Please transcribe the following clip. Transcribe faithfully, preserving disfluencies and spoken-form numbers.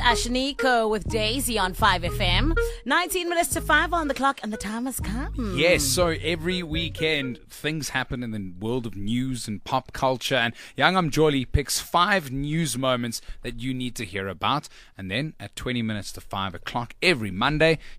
Ashaniko with Daisy on five F M. nineteen minutes to five on the clock, and the time has come. Yes, so every weekend things happen in the world of news and pop culture, and Young Mjoli picks five news moments that you need to hear about. And then at twenty minutes to five o'clock every Monday,